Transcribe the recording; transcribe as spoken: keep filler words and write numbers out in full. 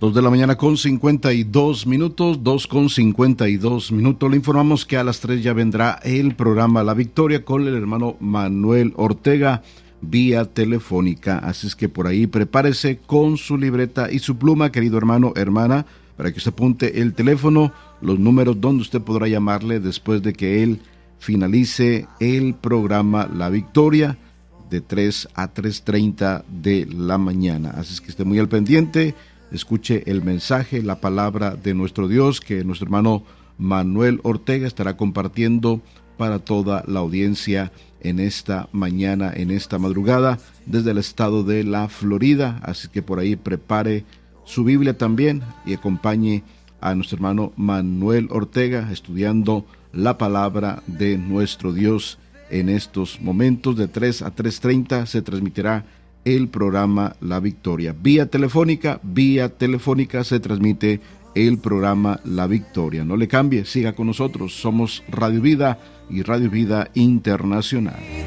Dos de la mañana con cincuenta y dos minutos, dos con cincuenta y dos minutos. Le informamos que a las tres ya vendrá el programa La Victoria con el hermano Manuel Ortega vía telefónica. Así es que por ahí prepárese con su libreta y su pluma, querido hermano, hermana, para que usted apunte el teléfono, los números donde usted podrá llamarle después de que él finalice el programa La Victoria de tres a tres treinta de la mañana. Así es que esté muy al pendiente. Escuche el mensaje, la palabra de nuestro Dios que nuestro hermano Manuel Ortega estará compartiendo para toda la audiencia en esta mañana, en esta madrugada, desde el estado de la Florida. Así que por ahí prepare su Biblia también y acompañe a nuestro hermano Manuel Ortega estudiando la palabra de nuestro Dios. En estos momentos de tres a tres treinta se transmitirá el programa La Victoria. Vía telefónica, vía telefónica se transmite el programa La Victoria. No le cambie, siga con nosotros. Somos Radio Vida y Radio Vida Internacional.